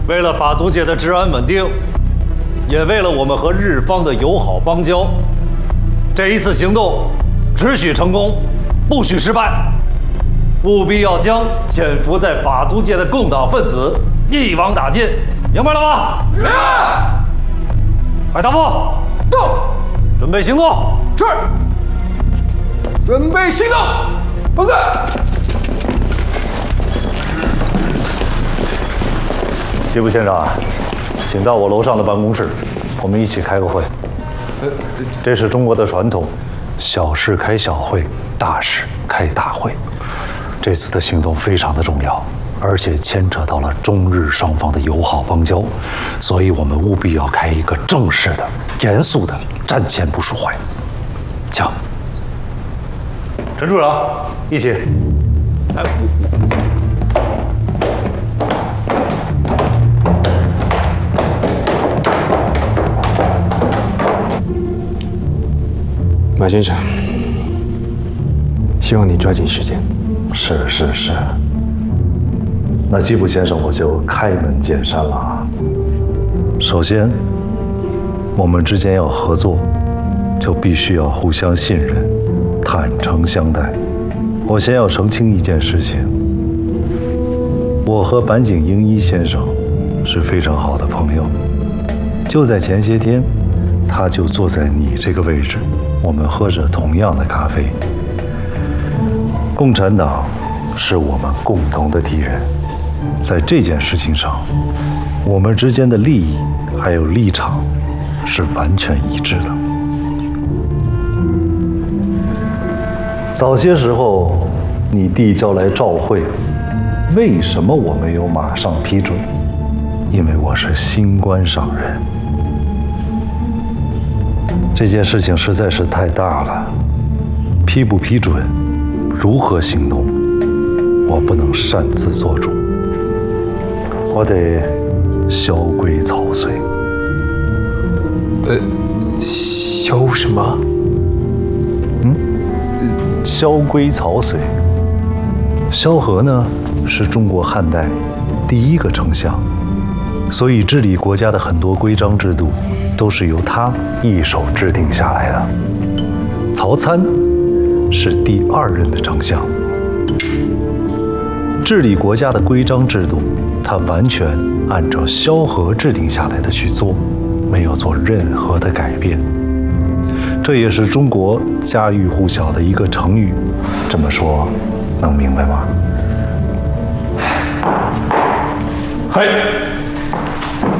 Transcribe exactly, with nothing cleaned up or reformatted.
为了法租界的治安稳定，也为了我们和日方的友好邦交，这一次行动只许成功，不许失败。务必要将潜伏在法租界的共党分子一网打尽，明白了吗？ 明白。 海大夫， 到， 准备行动。 是。准备行动。放肆。 季部先生啊，请到我楼上的办公室，我们一起开个会。这是中国的传统，小事开小会，大事开大会。这次的行动非常的重要，而且牵扯到了中日双方的友好邦交，所以我们务必要开一个正式的、严肃的战前部署会。请陈处长一起。哎， 马先生，希望你抓紧时间。 是是是。那季部先生，我就开门见山了啊。首先，我们之间要合作，就必须要互相信任，坦诚相待。我先要澄清一件事情，我和坂井英一先生是非常好的朋友，就在前些天，他就坐在你这个位置，我们喝着同样的咖啡。共产党是我们共同的敌人，在这件事情上，我们之间的利益还有立场是完全一致的。早些时候你递交来照会，为什么我没有马上批准？因为我是新官上任，这件事情实在是太大了，批不批准，如何行动，我不能擅自做主，我得萧规曹随。 呃，萧什么？ 嗯，萧规曹随。萧何呢，是中国汉代第一个丞相，所以治理国家的很多规章制度都是由他一手制定下来的。曹参是第二任的丞相，治理国家的规章制度，他完全按照萧何制定下来的去做，没有做任何的改变。这也是中国家喻户晓的一个成语，这么说能明白吗？ 嗨，